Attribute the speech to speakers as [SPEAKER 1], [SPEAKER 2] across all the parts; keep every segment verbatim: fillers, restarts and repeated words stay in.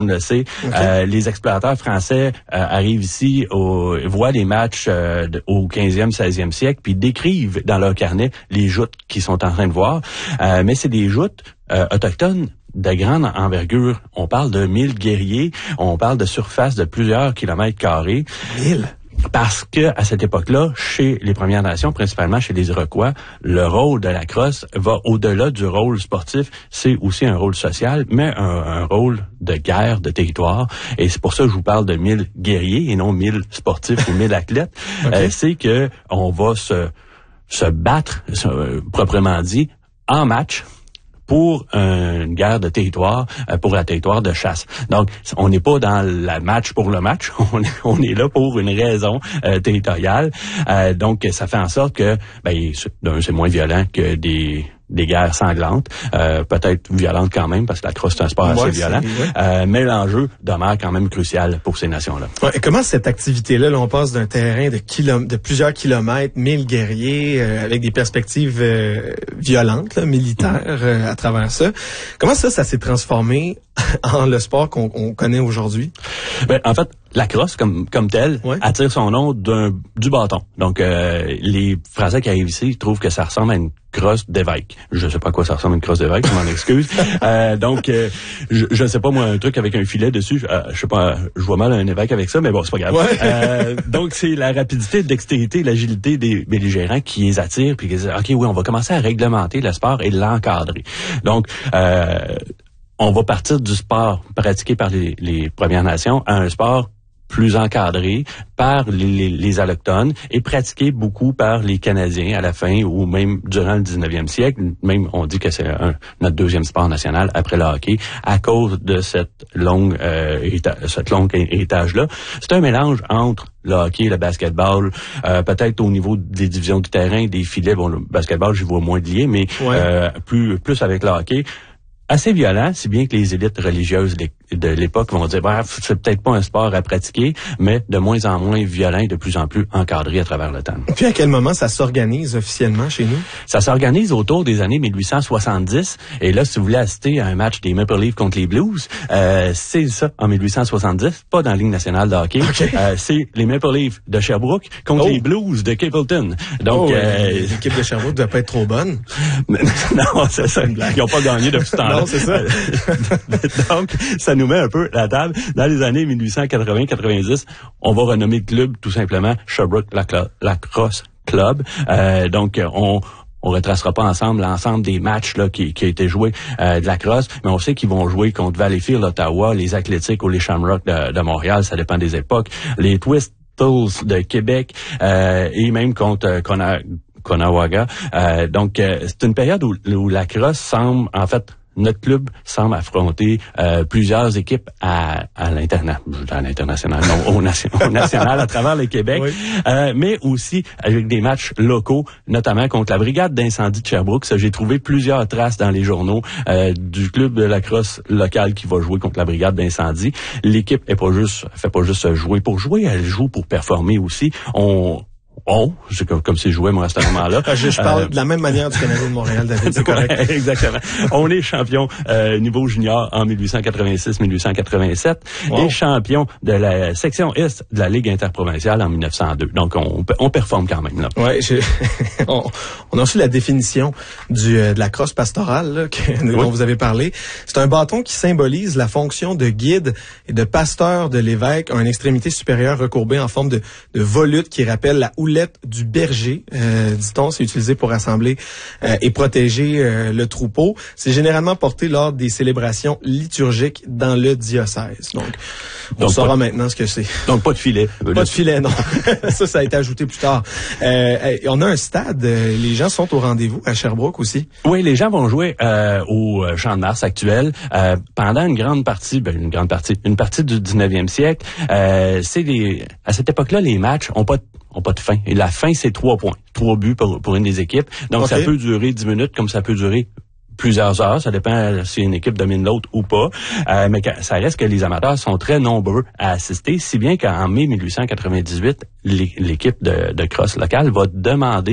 [SPEAKER 1] on le sait.
[SPEAKER 2] Okay.
[SPEAKER 1] Euh, les explorateurs français euh, arrivent ici, au, voient les matchs euh, de, au quinzième, seizième siècle, puis décrivent dans leur carnet les joutes qu'ils sont en train de voir. Euh, mais c'est des joutes euh, autochtones de grande envergure. On parle de mille guerriers, on parle de surface de plusieurs kilomètres carrés.
[SPEAKER 2] Mille?
[SPEAKER 1] Parce que à cette époque-là, chez les Premières Nations, principalement chez les Iroquois, le rôle de la crosse va au-delà du rôle sportif. C'est aussi un rôle social, mais un, un rôle de guerre, de territoire. Et c'est pour ça que je vous parle de mille guerriers et non mille sportifs ou mille athlètes. Okay. Euh, c'est que on va se se battre, euh, proprement dit, en match. Pour une guerre de territoire, pour un territoire de chasse. Donc, on n'est pas dans le match pour le match, on est, on est là pour une raison euh, territoriale. Euh, donc, ça fait en sorte que, ben, c'est, c'est moins violent que des des guerres sanglantes, euh, peut-être violentes quand même, parce que la crosse c'est un sport
[SPEAKER 2] ouais,
[SPEAKER 1] assez violent,
[SPEAKER 2] ouais.
[SPEAKER 1] euh, mais l'enjeu demeure quand même crucial pour ces nations-là.
[SPEAKER 2] Ouais, et comment cette activité-là, là, on passe d'un terrain de, kilom- de plusieurs kilomètres, mille guerriers, euh, avec des perspectives euh, violentes, là, militaires, euh, à travers ça. Comment ça, ça s'est transformé en le sport qu'on, qu'on connaît aujourd'hui?
[SPEAKER 1] Ben, en fait, la crosse, comme comme telle,
[SPEAKER 2] ouais.
[SPEAKER 1] attire son nom d'un du bâton. Donc, euh, les Français qui arrivent ici, ils trouvent que ça ressemble à une crosse d'évêque. Je sais pas à quoi ça ressemble à une crosse d'évêque, je m'en excuse. euh, donc, euh, je, je sais pas, moi, un truc avec un filet dessus, euh, je sais pas, je vois mal un évêque avec ça, mais bon, c'est pas grave.
[SPEAKER 2] Ouais.
[SPEAKER 1] euh, donc, c'est la rapidité, la dextérité, l'agilité des belligérants qui les attirent, puis qui disent, OK, oui, on va commencer à réglementer le sport et l'encadrer. Donc, euh, on va partir du sport pratiqué par les, les Premières Nations à un sport plus encadré par les, les, les Allochtones et pratiqué beaucoup par les Canadiens à la fin ou même durant le dix-neuvième siècle. Même, on dit que c'est un, notre deuxième sport national après le hockey à cause de cette longue, euh, hérita- cette longue héritage-là. C'est un mélange entre le hockey, le basketball, euh, peut-être au niveau des divisions du terrain, des filets. Bon, le basketball, j'y vois moins de liens, mais
[SPEAKER 2] ouais.
[SPEAKER 1] euh, plus, plus avec le hockey. Assez violent, si bien que les élites religieuses de l'époque vont dire bah, c'est peut-être pas un sport à pratiquer, mais de moins en moins violent et de plus en plus encadré à travers le temps.
[SPEAKER 2] Puis à quel moment ça s'organise officiellement chez nous?
[SPEAKER 1] Ça s'organise autour des années mille huit cent soixante-dix. Et là, si vous voulez assister à un match des Maple Leafs contre les Blues, euh, c'est ça en mille huit cent soixante-dix, pas dans la Ligue nationale de hockey.
[SPEAKER 2] Okay.
[SPEAKER 1] Euh, c'est les Maple Leafs de Sherbrooke contre oh. les Blues de Capleton. Donc,
[SPEAKER 2] oh,
[SPEAKER 1] euh,
[SPEAKER 2] l'équipe de Sherbrooke doit pas être trop bonne.
[SPEAKER 1] non, c'est ça. Ils n'ont pas gagné depuis ce temps-là.
[SPEAKER 2] Non, c'est ça.
[SPEAKER 1] Donc, ça nous met un peu la table. Dans les années mille huit cent quatre-vingts quatre-vingt-dix, on va renommer le club tout simplement Sherbrooke Lacrosse Club. Euh, donc, on on retracera pas ensemble l'ensemble des matchs là qui, qui a été joué euh, de la crosse, mais on sait qu'ils vont jouer contre Valleyfield, Ottawa, les Athlétiques ou les Shamrocks de, de Montréal, ça dépend des époques, les Twistles de Québec euh, et même contre euh, Cona, Conawaga. Euh, donc, euh, c'est une période où, où la crosse semble en fait notre club semble affronter euh, plusieurs équipes à, à, l'interna- à l'international, non, au, nation- au national à travers le Québec, oui. euh, mais aussi avec des matchs locaux, notamment contre la brigade d'incendie de Sherbrooke. Ça, j'ai trouvé plusieurs traces dans les journaux euh, du club de la crosse locale qui va jouer contre la brigade d'incendie. L'équipe est pas juste, fait pas juste jouer pour jouer, elle joue pour performer aussi. On On, c'est comme, comme si je jouais moi à ce moment-là.
[SPEAKER 2] je, je parle euh, de la même manière du Canadien de Montréal, David, c'est correct.
[SPEAKER 1] Ouais, exactement. On est champion euh, niveau junior en mille huit cent quatre-vingt-six mille huit cent quatre-vingt-sept wow. et champion de la section Est de la Ligue interprovinciale en mille neuf cent deux. Donc, on, on performe quand même là.
[SPEAKER 2] Ouais, je, on, on a reçu la définition du, de la crosse pastorale là, que, oui. dont vous avez parlé. C'est un bâton qui symbolise la fonction de guide et de pasteur de l'évêque, une extrémité supérieure recourbée en forme de, de volute qui rappelle la houlette du berger, euh, dit-on, c'est utilisé pour rassembler euh, et protéger euh, le troupeau. C'est généralement porté lors des célébrations liturgiques dans le diocèse. Donc, on donc saura maintenant ce que c'est.
[SPEAKER 1] Donc, pas de filet.
[SPEAKER 2] Pas de filet, non. ça, ça a été ajouté plus tard. Euh, on a un stade. Les gens sont au rendez-vous à Sherbrooke aussi.
[SPEAKER 1] Oui, les gens vont jouer euh, au Champ de Mars actuel euh, pendant une grande partie, ben, une grande partie, une partie du dix-neuvième siècle. Euh, c'est les, à cette époque-là, les matchs ont pas ont pas de fin. Et la fin, c'est trois points. Trois buts pour, pour une des équipes. Donc, okay. ça peut durer dix minutes comme ça peut durer plusieurs heures. Ça dépend si une équipe domine l'autre ou pas. Euh, mais ça reste que les amateurs sont très nombreux à assister, si bien qu'en mai mille huit cent quatre-vingt-dix-huit, l'équipe de, de crosse locale va demander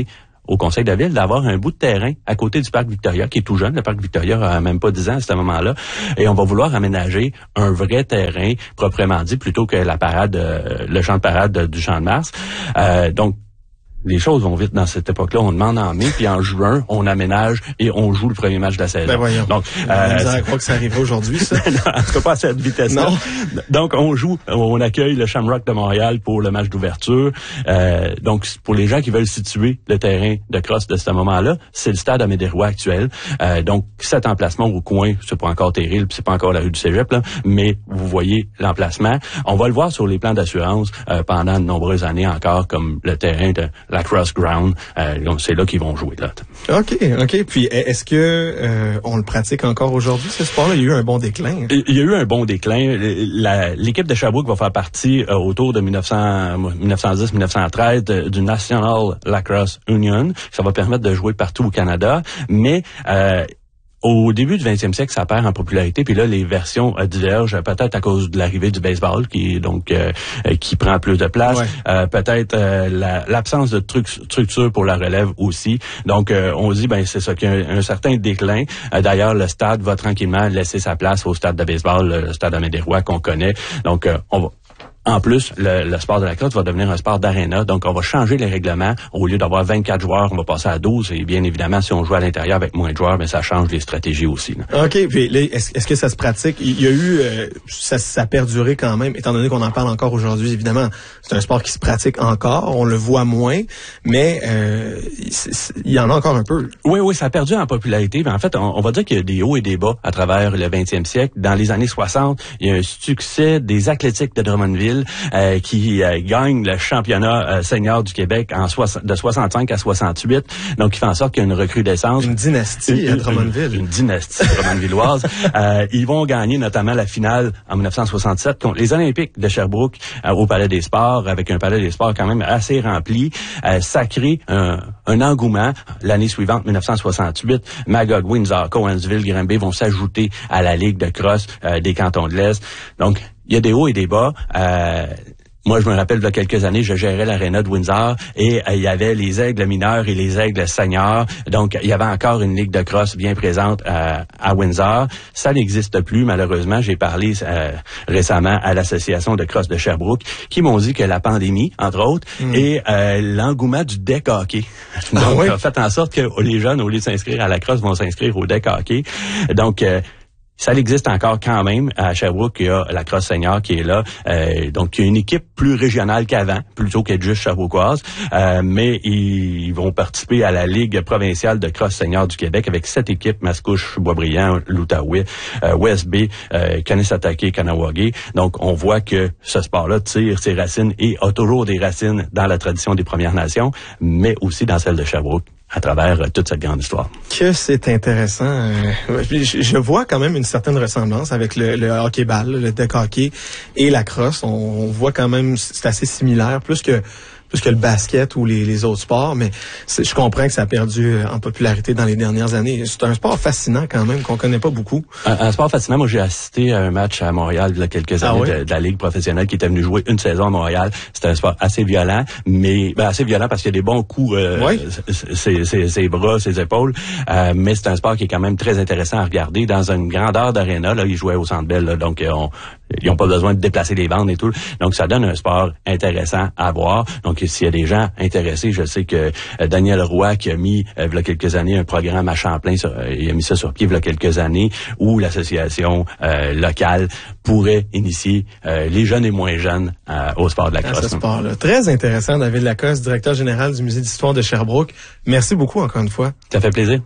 [SPEAKER 1] au conseil de ville d'avoir un bout de terrain à côté du parc Victoria, qui est tout jeune. Le parc Victoria a même pas dix ans à ce moment-là. Et on va vouloir aménager un vrai terrain, proprement dit, plutôt que la parade, euh, le champ de parade euh, du Champ de Mars. Euh, donc, les choses vont vite dans cette époque-là. On demande en mai, puis en juin, on aménage et on joue le premier match de la saison.
[SPEAKER 2] Ben voyons.
[SPEAKER 1] Donc,
[SPEAKER 2] euh, on croit que ça arrivera aujourd'hui, ça.
[SPEAKER 1] Non, en tout cas pas à cette vitesse-là. Donc, on joue, on accueille le Shamrock de Montréal pour le match d'ouverture. Euh, donc, pour les gens qui veulent situer le terrain de crosse de ce moment-là, c'est le stade Amédée Roy actuel. Euh, donc, cet emplacement au coin, c'est pas encore terrible, c'est pas encore la rue du Cégep, là, mais vous voyez l'emplacement. On va le voir sur les plans d'assurance euh, pendant de nombreuses années encore, comme le terrain de la Cross Ground. Euh, donc, c'est là qu'ils vont jouer, là.
[SPEAKER 2] OK, OK. Puis, est-ce que euh, on le pratique encore aujourd'hui, ce sport-là? Il y a eu un bon déclin.
[SPEAKER 1] Il y a eu un bon déclin. La, l'équipe de Sherbrooke va faire partie euh, autour de mille neuf cents, mille neuf cent dix mille neuf cent treize de, du National Lacrosse Union. Ça va permettre de jouer partout au Canada. Mais euh, au début du vingtième siècle, ça perd en popularité, puis là, les versions euh, divergent, peut-être à cause de l'arrivée du baseball, qui donc euh, qui prend plus de place, ouais. euh, peut-être euh, la, l'absence de truc, structure pour la relève aussi. Donc, euh, on dit, ben c'est ça, qu'il y a un, un certain déclin. Euh, d'ailleurs, le stade va tranquillement laisser sa place au stade de baseball, le stade Amédée Roy qu'on connaît. Donc, euh, on va... En plus, le, le sport de la crosse va devenir un sport d'aréna, donc on va changer les règlements. Au lieu d'avoir vingt-quatre joueurs, on va passer à douze. Et bien évidemment, si on joue à l'intérieur avec moins de joueurs, mais ça change les stratégies aussi. Là.
[SPEAKER 2] OK. Puis là, est-ce, est-ce que ça se pratique? Il y a eu, euh, ça, ça a perduré quand même, étant donné qu'on en parle encore aujourd'hui. Évidemment, c'est un sport qui se pratique encore. On le voit moins, mais euh, il y en a encore un peu.
[SPEAKER 1] Oui, oui, ça a perdu en popularité. Mais en fait, on, on va dire qu'il y a des hauts et des bas à travers le vingtième siècle. Dans les années soixante, il y a un succès des Athlétiques de Drummondville. Euh, qui euh, gagne le championnat euh, senior du Québec en soix- de soixante-cinq à soixante-huit. Donc, il fait en sorte qu'il y a une recrudescence.
[SPEAKER 2] Une dynastie une, à Drummondville.
[SPEAKER 1] Une, une dynastie drummondvilloise. euh, ils vont gagner notamment la finale en dix-neuf cent soixante-sept contre les Olympiques de Sherbrooke euh, au Palais des Sports, avec un Palais des Sports quand même assez rempli. Euh, ça crée un, un engouement. L'année suivante, dix-neuf cent soixante-huit, Magog, Windsor, Cowansville, Granby vont s'ajouter à la Ligue de crosse euh, des cantons de l'Est. Donc, il y a des hauts et des bas. Euh, moi, je me rappelle, il y a quelques années, je gérais l'aréna de Windsor et euh, il y avait les aigles mineurs et les aigles seniors. Donc, il y avait encore une ligue de crosse bien présente euh, à Windsor. Ça n'existe plus, malheureusement. J'ai parlé euh, récemment à l'association de crosse de Sherbrooke qui m'ont dit que la pandémie, entre autres, mm. et euh, l'engouement du deck hockey. Donc, ah oui? a fait en sorte que les jeunes, au lieu de s'inscrire à la crosse, vont s'inscrire au deck hockey. Donc, euh, ça existe encore quand même à Sherbrooke. Il y a la crosse senior qui est là. Euh, donc, il y a une équipe plus régionale qu'avant, plutôt qu'être juste sherbrookoise. Euh, mais ils vont participer à la Ligue provinciale de crosse senior du Québec avec sept équipes, Mascouche, Boisbriand, l'Outaouais, euh, West Bay, euh, Kanesatake, Kanawagé. Donc, on voit que ce sport-là tire ses racines et a toujours des racines dans la tradition des Premières Nations, mais aussi dans celle de Sherbrooke, à travers euh, toute cette grande histoire.
[SPEAKER 2] Que c'est intéressant. Euh, je, je vois quand même une certaine ressemblance avec le, le hockey-ball, le deck hockey et la crosse. On, on voit quand même, c'est assez similaire, plus que plus que le basket ou les, les autres sports, mais je comprends que ça a perdu en popularité dans les dernières années. C'est un sport fascinant quand même, qu'on connaît pas beaucoup.
[SPEAKER 1] Un, un sport fascinant. Moi, j'ai assisté à un match à Montréal il y a quelques années ah oui? de, de la Ligue professionnelle qui était venue jouer une saison à Montréal. C'était un sport assez violent, mais ben, assez violent parce qu'il y a des bons coups, euh, oui? ses, ses, ses bras, ses épaules, euh, mais c'est un sport qui est quand même très intéressant à regarder dans une grandeur d'aréna. Là, ils jouaient au Centre Bell, là, donc on, ils n'ont pas besoin de déplacer les bandes et tout. Donc, ça donne un sport intéressant à voir. Donc, s'il y a des gens intéressés, je sais que euh, Daniel Roy, qui a mis, euh, il y a quelques années, un programme à Champlain, sur, euh, il a mis ça sur pied il y a quelques années, où l'association euh, locale pourrait initier euh, les jeunes et moins jeunes euh, au sport de la crosse.
[SPEAKER 2] À ce sport-là. Très intéressant, David Lacoste, directeur général du Musée d'histoire de Sherbrooke. Merci beaucoup encore une fois.
[SPEAKER 1] Ça fait plaisir.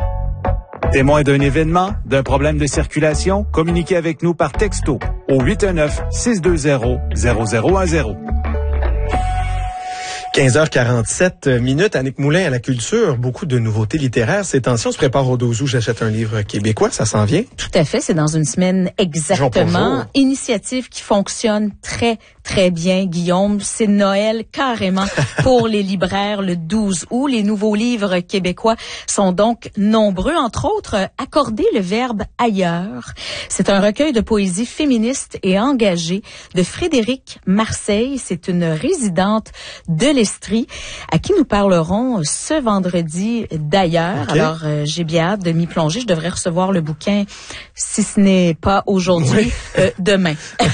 [SPEAKER 3] Témoin d'un événement, d'un problème de circulation, communiquez avec nous par texto au huit un neuf, six deux zéro, zéro zéro un zéro.
[SPEAKER 2] quinze heures quarante-sept minutes, Annick Moulin à la culture, beaucoup de nouveautés littéraires. Ces temps-ci, on se prépare au douze août, j'achète un livre québécois, ça s'en vient?
[SPEAKER 4] Tout à fait, c'est dans une semaine exactement. Initiative qui fonctionne très, Très bien, Guillaume. C'est Noël carrément pour les libraires le douze août. Les nouveaux livres québécois sont donc nombreux. Entre autres, Accorder le verbe ailleurs. C'est un recueil de poésie féministe et engagée de Frédéric Marseille. C'est une résidente de l'Estrie à qui nous parlerons ce vendredi d'ailleurs. Okay. Alors, euh, j'ai bien hâte de m'y plonger. Je devrais recevoir le bouquin, si ce n'est pas aujourd'hui, oui. euh, demain.